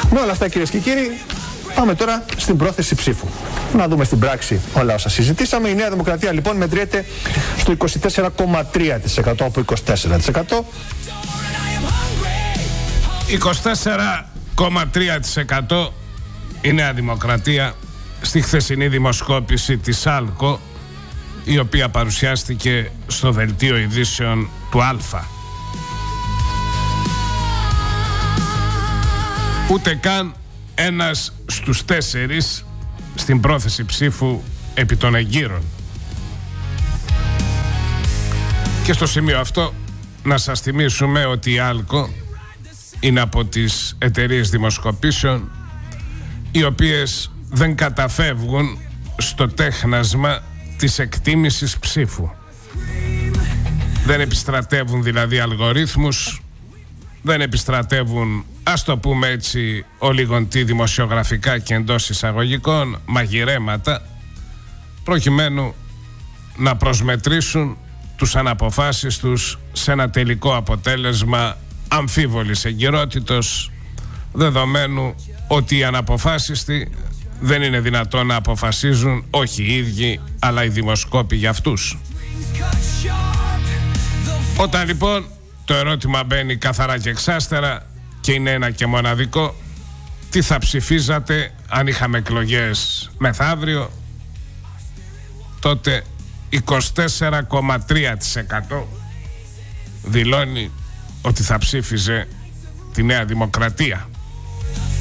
Με όλα αυτά, κυρίες και κύριοι, πάμε τώρα στην πρόθεση ψήφου. Να δούμε στην πράξη όλα όσα συζητήσαμε. Η Νέα Δημοκρατία λοιπόν μετριέται στο 24,3% από 24%. 24,3% η Νέα Δημοκρατία στη χθεσινή δημοσκόπηση της ΑΛΚΟ, η οποία παρουσιάστηκε στο δελτίο ειδήσεων του Α. Ούτε καν ένας στους 4 στην πρόθεση ψήφου επί των εγκύρων. Και στο σημείο αυτό να σας θυμίσουμε ότι η ΑΛΚΟ είναι από τις εταιρείες δημοσκοπήσεων οι οποίες δεν καταφεύγουν στο τέχνασμα της εκτίμησης ψήφου. Δεν επιστρατεύουν δηλαδή αλγορίθμους, δεν επιστρατεύουν, ας το πούμε έτσι, ολιγοντή δημοσιογραφικά και εντός εισαγωγικών μαγειρέματα, προκειμένου να προσμετρήσουν τους αναποφάσεις τους σε ένα τελικό αποτέλεσμα αμφίβολης εγκυρότητος, δεδομένου ότι οι αναποφάσιστοι δεν είναι δυνατόν να αποφασίζουν όχι οι ίδιοι αλλά οι δημοσκόποι για αυτούς. Όταν λοιπόν το ερώτημα μπαίνει καθαρά και εξάστερα και είναι ένα και μοναδικό, τι θα ψηφίζατε αν είχαμε εκλογές μεθαύριο, τότε 24,3% δηλώνει ότι θα ψήφιζε τη Νέα Δημοκρατία.